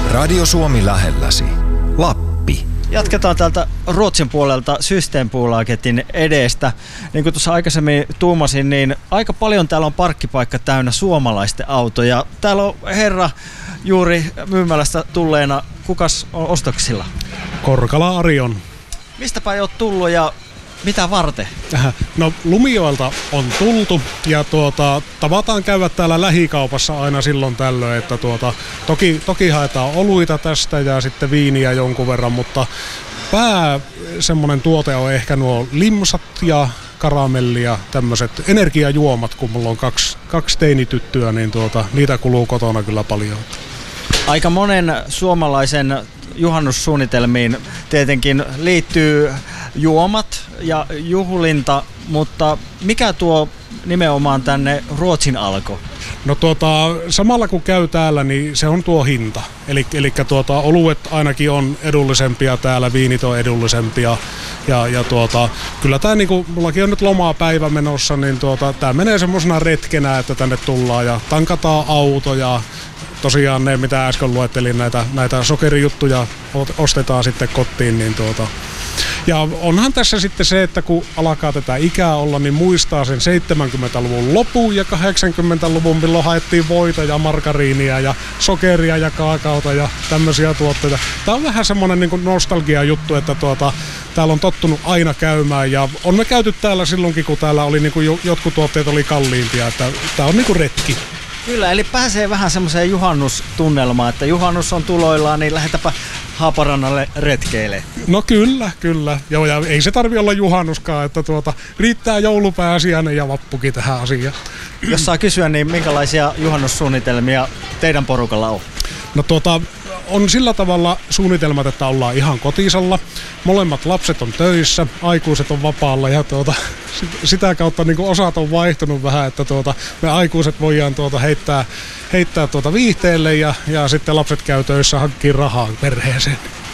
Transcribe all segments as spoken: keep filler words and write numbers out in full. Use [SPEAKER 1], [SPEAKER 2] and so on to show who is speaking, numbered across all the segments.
[SPEAKER 1] Radio Suomi lähelläsi. Lappi.
[SPEAKER 2] Jatketaan täältä Ruotsin puolelta Systembolagetin edestä. Niin kuin tuossa aikaisemmin tuumasin, niin aika paljon täällä on parkkipaikka täynnä suomalaisten autoja. Täällä on herra juuri myymälästä tulleena. Kukas on ostoksilla?
[SPEAKER 3] Korkala Arion.
[SPEAKER 2] Mistäpä ei ole tullut ja mitä varten?
[SPEAKER 3] No Lumijoelta on tultu ja tuota, tavataan käydä täällä lähikaupassa aina silloin tällöin, että tuota, toki, toki haetaan oluita tästä ja sitten viiniä jonkun verran, mutta pää semmonen tuote on ehkä nuo limsat ja karamelli ja tämmöiset energiajuomat, kun mulla on kaksi, kaksi teinityttöä, niin tuota, niitä kuluu kotona kyllä paljon.
[SPEAKER 2] Aika monen suomalaisen juhannussuunnitelmiin tietenkin liittyy juomat ja juhlinta, mutta mikä tuo nimenomaan tänne Ruotsin alko?
[SPEAKER 3] No tuota, samalla kun käy täällä, niin se on tuo hinta. Eli, eli tuota, oluet ainakin on edullisempia täällä, viinit on edullisempia. Ja, ja tuota, kyllä tämä, niin kuin mullakin on nyt lomapäivä menossa, niin tuota, tämä menee semmoisena retkenä, että tänne tullaan ja tankataan autoja. Tosiaan ne, mitä äsken luettelin, näitä, näitä sokerijuttuja ostetaan sitten kotiin, niin tuota. Ja onhan tässä sitten se, että kun alkaa tätä ikää olla, niin muistaa sen seitsemänkymmentäluvun lopun ja kahdeksankymmentäluvun, milloin haettiin voita ja margariinia ja sokeria ja kaakaota ja tämmöisiä tuotteita. Tämä on vähän semmoinen niin kuin nostalgia-juttu, että tuota, täällä on tottunut aina käymään ja on me käyty täällä silloinkin, kun täällä oli niin kuin jotkut tuotteet oli kalliimpia, että tämä on niin kuin retki.
[SPEAKER 2] Kyllä, eli pääsee vähän semmoiseen juhannustunnelmaan, että juhannus on tuloillaan, niin lähetäpä Haaparannalle retkeille.
[SPEAKER 3] No kyllä, kyllä. Joo, ja ei se tarvi olla juhannuskaan, että tuota, riittää joulupääsiäinen ja vappukin tähän asiaan.
[SPEAKER 2] Jos saa kysyä, niin minkälaisia juhannussuunnitelmia teidän porukalla on?
[SPEAKER 3] No tuota, on sillä tavalla suunnitelmat, että ollaan ihan kotisalla. Molemmat lapset on töissä, aikuiset on vapaalla ja tuota, sitä kautta niin kuin osat on vaihtunut vähän, että tuota, me aikuiset voidaan tuota heittää, heittää tuota viihteelle ja, ja sitten lapset käy töissä hankkii rahaa perheeseen.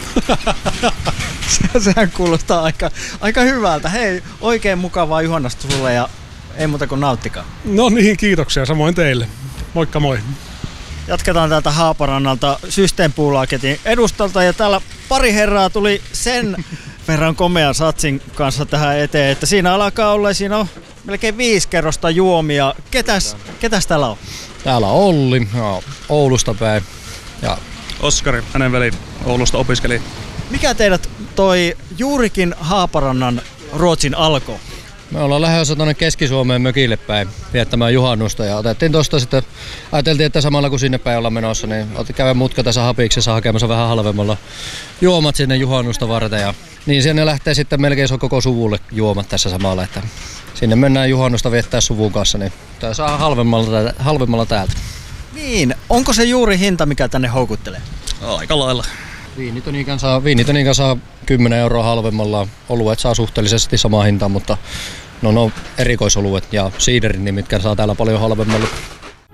[SPEAKER 2] Sehän kuulostaa aika, aika hyvältä. Hei, oikein mukavaa juhannusta sulle ja ei muuta kuin nauttikaa.
[SPEAKER 3] No niin, kiitoksia. Samoin teille. Moikka moi.
[SPEAKER 2] Jatketaan täältä Haaparannalta Systembolagetin edustalta ja täällä pari herraa tuli sen verran komean satsin kanssa tähän eteen, että siinä alkaa olla, siinä on melkein viisi kerrosta juomia. Ketäs, ketäs täällä on?
[SPEAKER 4] Täällä on Olli, ja Oulusta päin. Ja
[SPEAKER 5] Oskari, hänen veli Oulusta opiskeli.
[SPEAKER 2] Mikä teidät toi juurikin Haaparannan Ruotsin alko?
[SPEAKER 4] Me ollaan lähdössä tuonne Keski-Suomeen mökille päin viettämään juhannusta ja otettiin tosta sitten, ajateltiin, että samalla kun sinne päin ollaan menossa, niin käydä mutka tässä Hapiksessa hakemassa vähän halvemmalla juomat sinne juhannusta varten ja niin sinne lähtee sitten melkein koko suvulle juomat tässä samalla, että sinne mennään juhannusta viettää suvun kanssa, niin tää saa halvemmalla, halvemmalla täältä.
[SPEAKER 2] Niin, onko se juuri hinta, mikä tänne houkuttelee?
[SPEAKER 5] Aika lailla.
[SPEAKER 4] Viinitoniikan saa, viinitoniikan saa kymmenen euroa halvemmalla, oluet saa suhteellisesti samaa hintaa, mutta no, no erikoisoluet ja siiderit, niin mitkä saa täällä paljon halvemmalla.